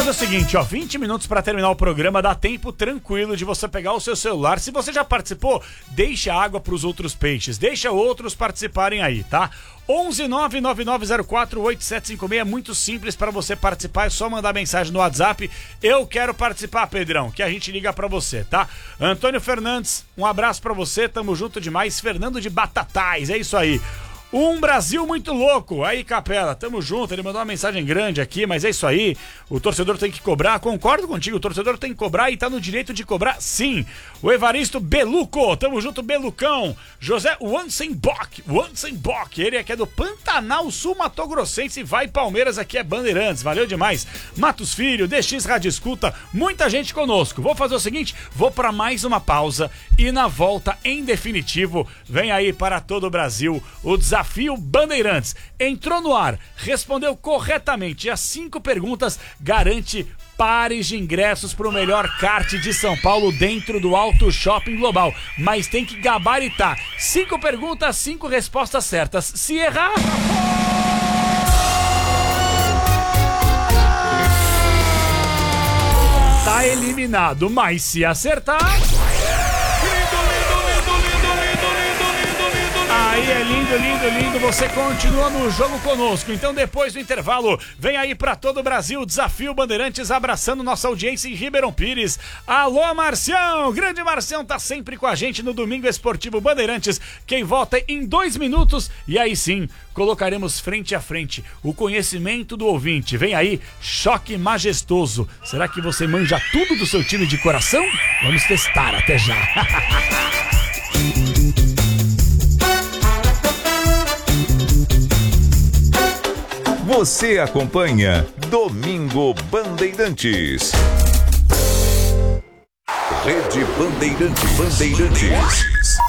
fazer o seguinte, ó, 20 minutos pra terminar o programa, dá tempo tranquilo de você pegar o seu celular. Se você já participou, deixa água pros outros peixes, deixa outros participarem aí, tá? 11999048756 é muito simples para você participar, é só mandar mensagem no WhatsApp. Eu quero participar, Pedrão, que a gente liga para você, tá? Antônio Fernandes, um abraço para você, tamo junto demais. Fernando de Batatais, é isso aí. Um Brasil muito louco. Aí, Capela, tamo junto. Ele mandou uma mensagem grande aqui, mas é isso aí. O torcedor tem que cobrar. Concordo contigo, o torcedor tem que cobrar e tá no direito de cobrar, sim. O Evaristo Beluco, tamo junto, Belucão. José Wansenbock, ele aqui é do Pantanal Sul Mato Grossense. Vai Palmeiras, aqui é Bandeirantes, valeu demais. Matos Filho, DX Rádio Escuta, muita gente conosco. Vou fazer o seguinte, vou pra mais uma pausa e na volta, em definitivo, vem aí para todo o Brasil o Desafio Bandeirantes. Entrou no ar, respondeu corretamente as 5 perguntas, garante pares de ingressos para o melhor kart de São Paulo dentro do Auto Shopping Global. Mas tem que gabaritar. 5 perguntas, 5 respostas certas. Se errar... tá eliminado, mas se acertar... aí é lindo, lindo, lindo, você continua no jogo conosco. Então depois do intervalo, vem aí pra todo o Brasil, Desafio Bandeirantes, abraçando nossa audiência em Ribeirão Pires. Alô, Marcião, grande Marcião, tá sempre com a gente no Domingo Esportivo Bandeirantes. Quem volta em 2 minutos, e aí sim, colocaremos frente a frente o conhecimento do ouvinte. Vem aí, Choque Majestoso. Será que você manja tudo do seu time de coração? Vamos testar, até já. Você acompanha Domingo Bandeirantes. Rede Bandeirantes.